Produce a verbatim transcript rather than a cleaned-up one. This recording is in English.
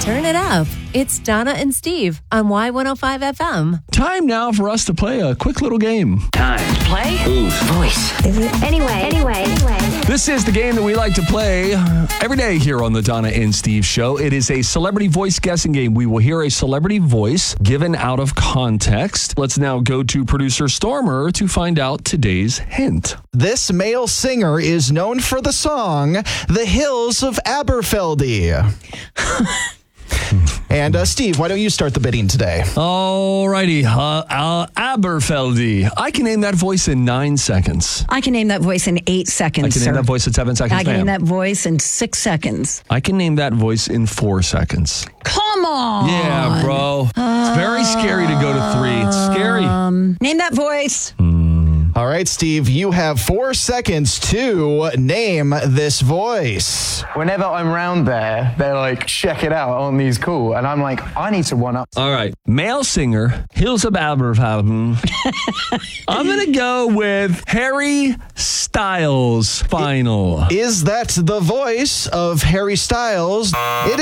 Turn it up. It's Donna and Steve on Y one oh five F M. Time now for us to play a quick little game. Time. Play? Whose voice? Is it? Anyway, anyway, anyway. This is the game that we like to play every day here on the Donna and Steve Show. It is a celebrity voice guessing game. We will hear a celebrity voice given out of context. Let's now go to producer Stormer to find out today's hint. This male singer is known for the song The Hills of Aberfeldy. And uh, Steve, why don't you start the bidding today? Alrighty, uh, uh, Aberfeldy. I can name that voice in nine seconds. I can name that voice in eight seconds, I can sir. name that voice in seven seconds, I can ma'am. name that voice in six seconds. I can name that voice in four seconds. Come on. Yeah, bro. It's very scary to go to three. It's scary. Um, name that voice. All right, Steve, you have four seconds to name this voice. Whenever I'm round there, they're like, check it out, aren't these cool? And I'm like, I need to one up. All right. Male singer, Hills of Aberfeldy. I'm going to go with Harry Styles. Final. Is that the voice of Harry Styles? It